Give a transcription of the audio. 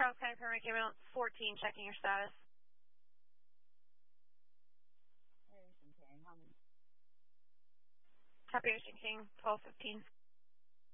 Charles County Permit came out 14, checking your status. Happy Ocean King, 1215.